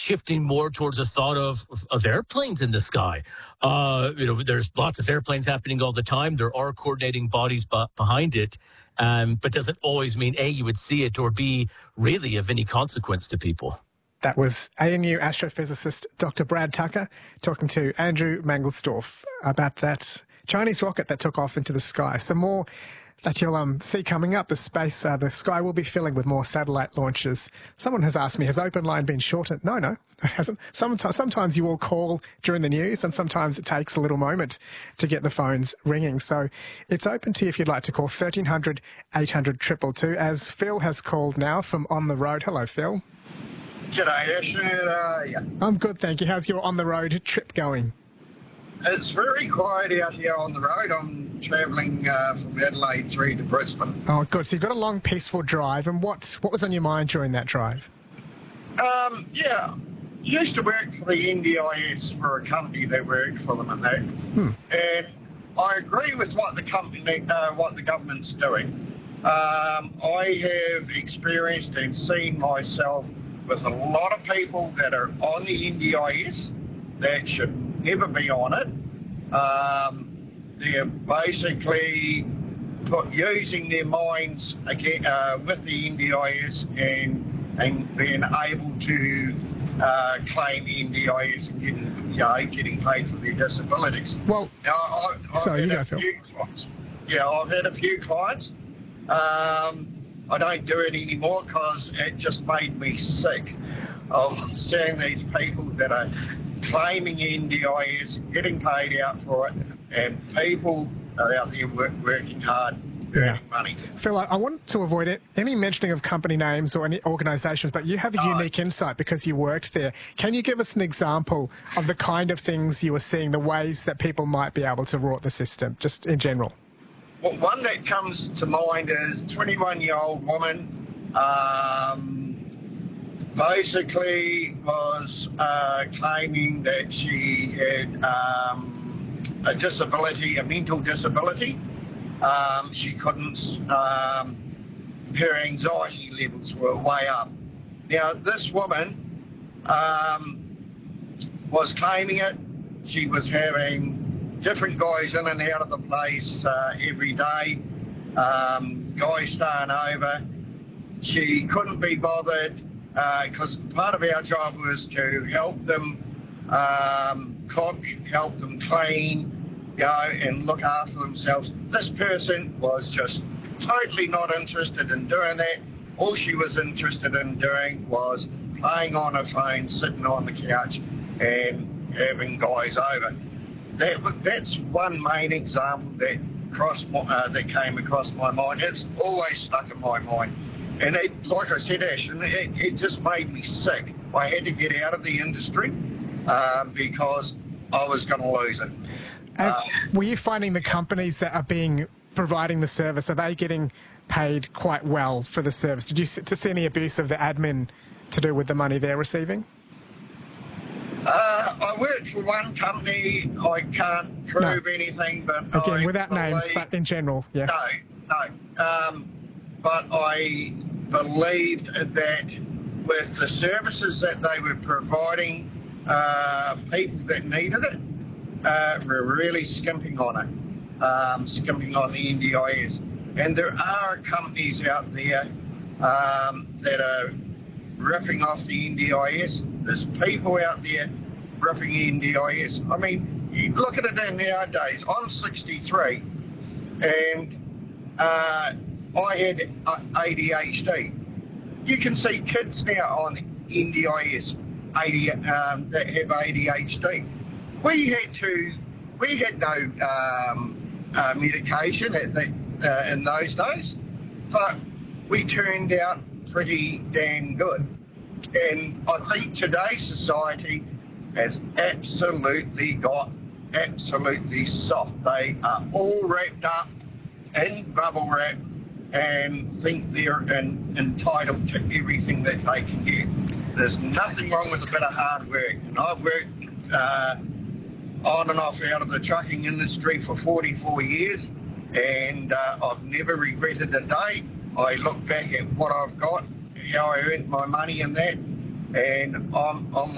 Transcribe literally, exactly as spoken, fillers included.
shifting more towards a thought of, of airplanes in the sky. Uh, you know, there's lots of airplanes happening all the time. There are coordinating bodies b- behind it. Um, but does it always mean, A, you would see it, or B, really of any consequence to people? That was A N U astrophysicist Doctor Brad Tucker talking to Andrew Mangelsdorf about that Chinese rocket that took off into the sky. Some more that you'll um, see coming up. The space, uh, the sky will be filling with more satellite launches. Someone has asked me, has Open Line been shortened? No, no, it hasn't. Sometimes, sometimes you will call during the news, and sometimes it takes a little moment to get the phones ringing. So it's open to you if you'd like to call thirteen hundred, eight hundred, two two two, as Phil has called now from On the Road. Hello, Phil. G'day, Ash. How are you? I'm good, thank you. How's your on-the-road trip going? It's very quiet out here on the road. I'm travelling uh, from Adelaide through to Brisbane. Oh, good. So you've got a long, peaceful drive. And what, what was on your mind during that drive? Um, yeah, used to work for the N D I S for a company that worked for them and that. Hmm. And I agree with what the company, uh, what the government's doing. Um, I have experienced and seen myself with a lot of people that are on the N D I S that should never be on it. Um, they're basically put, using their minds again, uh, with the N D I S and, and being able to uh, claim the N D I S and getting, you know, getting paid for their disabilities. Well, now, I, I've sorry, had you a go, Phil. few clients. Yeah, I've had a few clients. Um, I don't do it anymore because it just made me sick of seeing these people that are claiming N D I S, getting paid out for it, and people are out there work, working hard, earning Yeah. money. Phil, I, I want to avoid it, any mentioning of company names or any organisations, but you have a Oh. unique insight because you worked there. Can you give us an example of the kind of things you were seeing, the ways that people might be able to rort the system, just in general? Well, one that comes to mind is a twenty-one-year-old woman, um, basically was uh, claiming that she had um, a disability, a mental disability. Um, she couldn't, um, her anxiety levels were way up. Now, this woman um, was claiming it. She was having different guys in and out of the place uh, every day, um, guys staying over. She couldn't be bothered because uh, part of our job was to help them um, cook, help them clean, you know, and look after themselves. This person was just totally not interested in doing that. All she was interested in doing was playing on her phone, sitting on the couch and having guys over. That, that's one main example that crossed my, uh, that came across my mind. It's always stuck in my mind. And it, like I said, Ash, it, it just made me sick. I had to get out of the industry uh, because I was going to lose it. And Uh, were you finding the companies that are being providing the service, are they getting paid quite well for the service? Did you s- to see any abuse of the admin to do with the money they're receiving? Uh, I worked for one company. I can't prove No. anything, but Again, I without names, believe- but in general, yes. No, no. Um, but I believed that with the services that they were providing, uh, people that needed it uh, were really skimping on it, um, skimping on the N D I S. And there are companies out there um, that are ripping off the N D I S. There's people out there ripping N D I S. I mean, you look at it nowadays. I'm sixty-three, and uh, I had uh, A D H D. You can see kids now on N D I S A D, um, that have A D H D. We had to, we had no um, uh, medication at the, uh, in those days, but we turned out pretty damn good. And I think today's society has absolutely got absolutely soft. They are all wrapped up in bubble wrap and think they're in, entitled to everything that they can get. There's nothing wrong with a bit of hard work. And I've worked uh, on and off out of the trucking industry for forty-four years, and uh, I've never regretted a day. I look back at what I've got, how I earned my money and that, and I'm, I'm